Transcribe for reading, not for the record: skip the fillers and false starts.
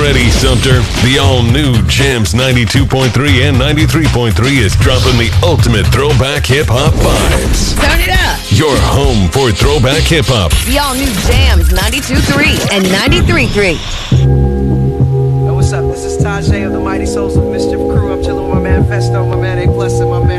ready, Sumter. The all-new Jams 92.3 and 93.3 is dropping the ultimate throwback hip-hop vibes. Turn it up. Your home for throwback hip-hop. The all-new Jams 92.3 and 93.3. Yo, what's up? This is Tajay of the Mighty Souls of Mischief crew. I'm chilling with my man Festo, my man A+, and my man